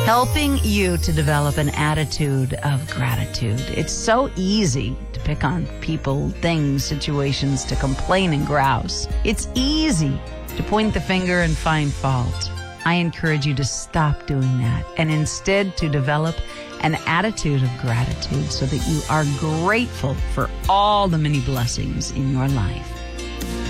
helping you to develop an attitude of gratitude. It's so easy to pick on people, things, situations, to complain and grouse. It's easy to point the finger and find fault. I encourage you to stop doing that and instead to develop an attitude of gratitude so that you are grateful for all the many blessings in your life.